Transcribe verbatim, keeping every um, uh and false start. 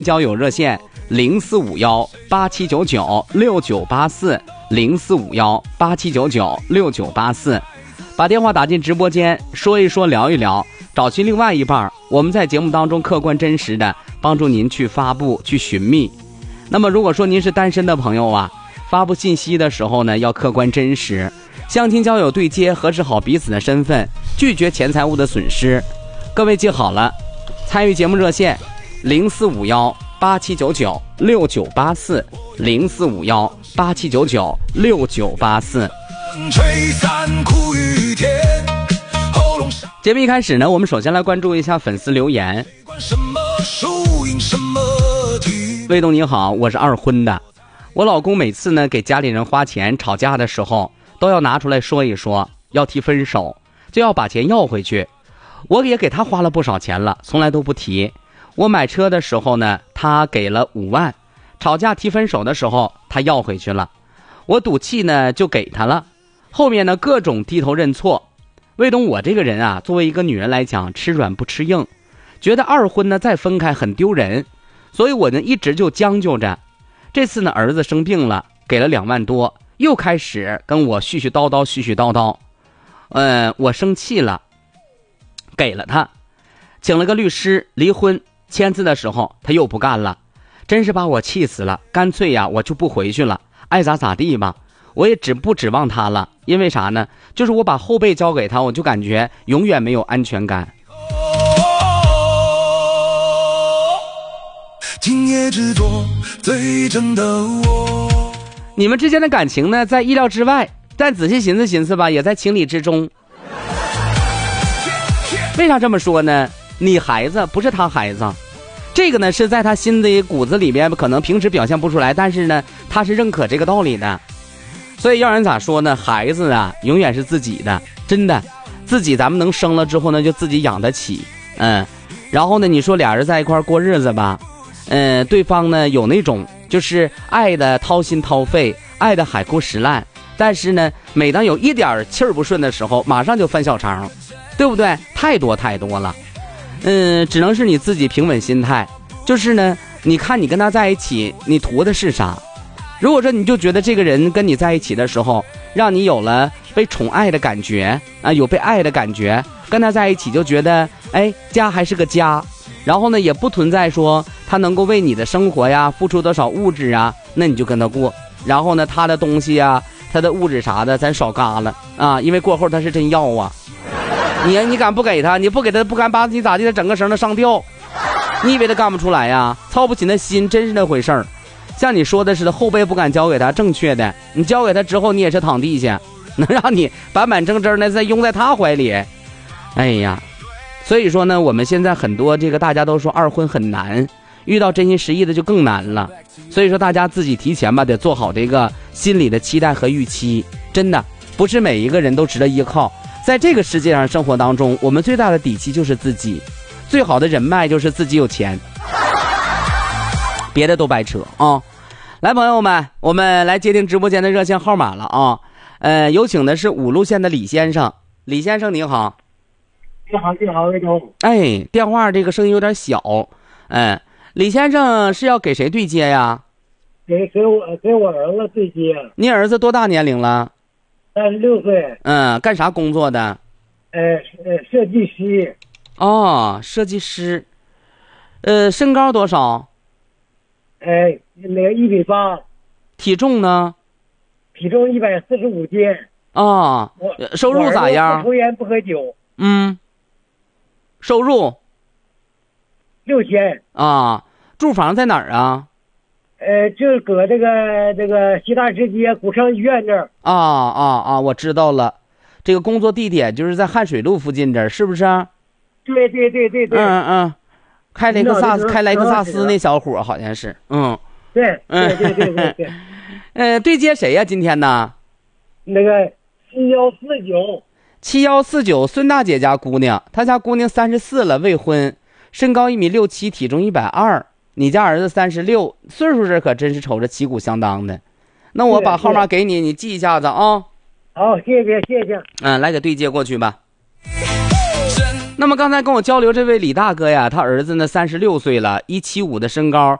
交友热线零四五幺八七九九六九八四零四五幺八七九九六九八四，把电话打进直播间，说一说，聊一聊，找寻另外一半，我们在节目当中客观真实的帮助您去发布去寻觅。那么如果说您是单身的朋友啊，发布信息的时候呢要客观真实，相亲交友对接，核实好彼此的身份，拒绝钱财物的损失。各位记好了，参与节目热线零四五幺八七九九六九八四零四五幺八七九九六九八四。节目一开始呢，我们首先来关注一下粉丝留言。卫东你好，我是二婚的，我老公每次呢给家里人花钱，吵架的时候都要拿出来说一说，要提分手就要把钱要回去。我也给他花了不少钱了，从来都不提。我买车的时候呢，他给了五万，吵架提分手的时候他要回去了，我赌气呢就给他了，后面呢各种低头认错。卫东，我这个人啊，作为一个女人来讲，吃软不吃硬，觉得二婚呢再分开很丢人，所以我呢一直就将就着。这次呢儿子生病了，给了两万多，又开始跟我絮絮叨叨絮絮叨叨，嗯，我生气了，给了他，请了个律师离婚，签字的时候他又不干了，真是把我气死了，干脆呀我就不回去了，爱咋咋地吧，我也只不指望他了。因为啥呢？就是我把后背交给他，我就感觉永远没有安全感。今夜只做最真的我。你们之间的感情呢，在意料之外，但仔细寻思寻思吧，也在情理之中。为啥这么说呢？你孩子不是他孩子，这个呢是在他心里骨子里边可能平时表现不出来，但是呢他是认可这个道理的。所以要人咋说呢，孩子啊永远是自己的，真的，自己咱们能生了之后呢就自己养得起。嗯，然后呢你说俩人在一块过日子吧，嗯，对方呢有那种就是爱的掏心掏肺，爱的海枯石烂，但是呢每当有一点气儿不顺的时候马上就翻小肠，对不对？太多太多了。嗯，只能是你自己平稳心态，就是呢你看你跟他在一起你图的是啥。如果说你就觉得这个人跟你在一起的时候让你有了被宠爱的感觉啊，有被爱的感觉，跟他在一起就觉得哎家还是个家，然后呢也不存在说他能够为你的生活呀付出多少物质啊，那你就跟他过，然后呢他的东西啊他的物质啥的咱少嘎了啊，因为过后他是真要啊。你你敢不给他，你不给他不敢把你咋地的整个绳子上吊，你以为他干不出来呀？操不起那心，真是那回事儿。像你说的似的，后背不敢交给他，正确的，你交给他之后你也是躺地下，能让你板板正正的再拥在他怀里。哎呀，所以说呢我们现在很多这个大家都说二婚很难，遇到真心实意的就更难了。所以说大家自己提前吧得做好这个心理的期待和预期，真的不是每一个人都值得依靠。在这个世界上生活当中，我们最大的底气就是自己，最好的人脉就是自己有钱，别的都白扯啊。来朋友们，我们来接听直播间的热线号码了啊。呃，有请的是五路线的李先生。李先生你好。 你好你好，魏总。 哎，电话这个声音有点小。嗯、呃，李先生是要给谁对接呀？ 给给我给我儿子对接。 你儿子多大年龄了？ 三十六岁。 嗯，干啥工作的？ 呃呃，设计师。 哦，设计师。呃，身高多少？ 呃，那个一米八。 体重呢？ 体重一百四十五斤。 啊，收入咋样？ 不抽烟不喝酒。 嗯。收入？ 六千。 啊，住房在哪儿啊？ 呃，就搁这个这个西大直街古城医院这儿。 啊啊啊！我知道了，这个工作地点就是在汉水路附近这儿，是不是？ 对对对对对。 嗯嗯，开雷克萨斯，开雷克萨斯那小伙好像是，嗯。 对对对对对对。 呃，对接谁呀、啊？今天呢？ 那个七幺四九。 七幺四九，孙大姐家姑娘，她家姑娘三十四了，未婚，身高一米六七，体重一百二。你家儿子三十六，岁数这可真是瞅着旗鼓相当的。那我把号码给你，你记一下子啊。 好，谢谢谢谢。 嗯，来给对接过去吧。 那么刚才跟我交流这位李大哥呀，他儿子呢三十六岁了，一七五的身高，